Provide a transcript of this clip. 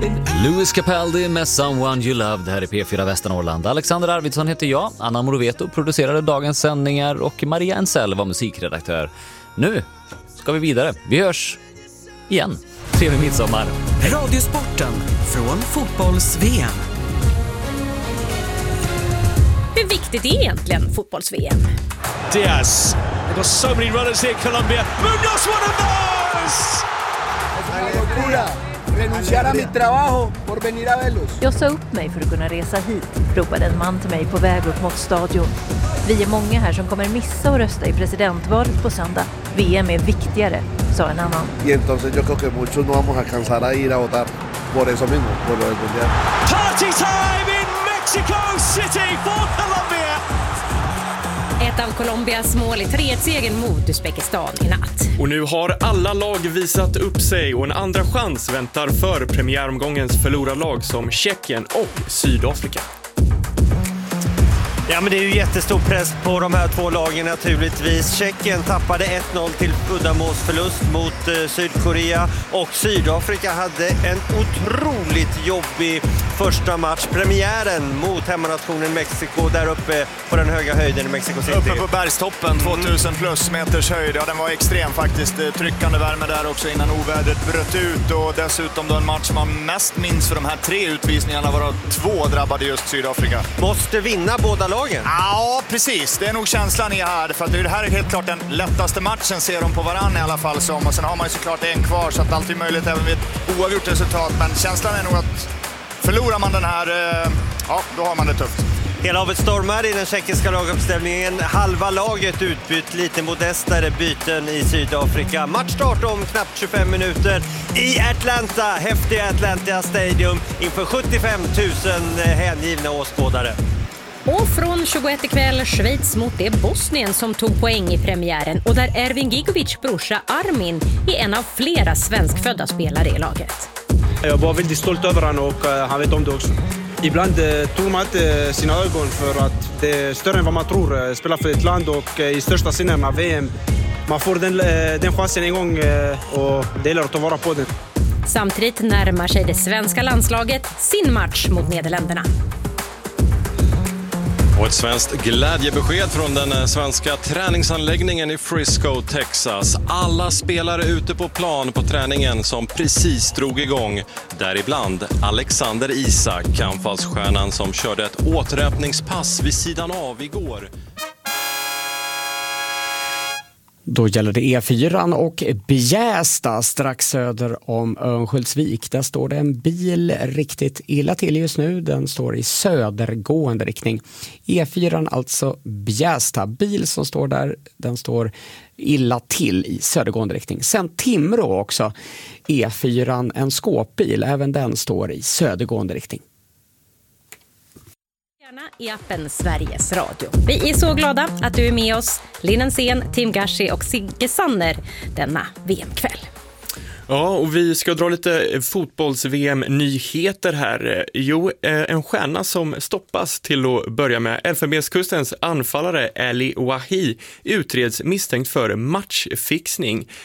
Louis Capaldi med Someone You Loved här i P4 Västernorrland. Alexander Arvidsson heter jag, Anna Moroveto producerade dagens sändningar och Maria Ensell var musikredaktör. Nu ska vi vidare. Vi hörs igen. Trevlig midsommar. Radiosporten från fotbolls-VM. Hur viktigt är egentligen fotbolls-VM? Diaz. They've got so many runners here, Colombia. Munoz, one of those! Renunciar a mi trabajo por venir a verlos. Jag sa upp mig för att kunna resa hit, ropade en man till mig på väg upp mot stadion. Vi är många här som kommer missa att rösta i presidentvalet på söndag. VM är viktigare, sa en annan. Y entonces yo creo que muchos no vamos a alcanzar a ir a votar por eso mismo, por lo del mundial. Party time in Mexico City for Colombia! Ett av Colombias mål i 3-1-segern mot Uzbekistan i natt. Och nu har alla lag visat upp sig och en andra chans väntar för premiäromgångens förlorarlag som Tjeckien och Sydafrika. Ja, men det är ju jättestor press på de här två lagen naturligtvis. Tjeckien tappade 1-0 till uddamålsförlust mot Sydkorea och Sydafrika hade en otroligt jobbig första match. Premiären mot hemmanationen Mexiko där uppe på den höga höjden i Mexico City. Uppe på bergstoppen, 2000 plus meters höjd. Ja, den var extrem faktiskt. Tryckande värme där också innan ovädret bröt ut. Och dessutom då en match man mest minns för de här 3 utvisningarna, varav 2 drabbade just Sydafrika. Måste vinna båda lagen. Ja, precis. Det är nog känslan i här. För att det här är helt klart den lättaste matchen, ser de på varann i alla fall som. Och sen har man ju såklart en kvar, så att allt är möjligt även vid ett oavgjort resultat. Men känslan är nog att förlorar man den här, ja, då har man det tufft. Hela havet stormar i den tjeckiska laguppställningen. Halva laget utbytt, lite modestare byten i Sydafrika. Matchstart om knappt 25 minuter i Atlanta, häftiga Atlanta Stadium inför 75 000 hängivna åskådare. Och från 21 ikväll, Schweiz mot det Bosnien som tog poäng i premiären och där Ervin Gigovic brorsa Armin är en av flera svenskfödda spelare i laget. Jag var väldigt stolt över honom och han vet om det också. Ibland tror man inte sina ögon för att det är större än vad man tror. Spela för ett land och i största sinnen av VM. Man får den chansen en gång och det gäller att ta vara på den. Samtidigt närmar sig det svenska landslaget sin match mot Nederländerna. Och ett svenskt glädjebesked från den svenska träningsanläggningen i Frisco, Texas. Alla spelare ute på plan på träningen som precis drog igång. Däribland Alexander Isak, anfallsstjärnan som körde ett återhämtningspass vid sidan av igår. Då gäller det E4 och Bjästa strax söder om Örnsköldsvik. Där står det en bil riktigt illa till just nu. Den står i södergående riktning. E4 alltså Bjästa. Bil som står där, den står illa till i södergående riktning. Sen Timrå också. E4 en skåpbil, även den står i södergående riktning. I appen Sveriges Radio. Vi är så glada att du är med oss, Linnen Sen, Tim Gashi och Sigge Sanner denna VM-kväll. Ja, och vi ska dra lite fotbolls-VM-nyheter här. Jo, en stjärna som stoppas till att börja med. Elfenbenskustens anfallare Ali Wahi utreds misstänkt för matchfixning.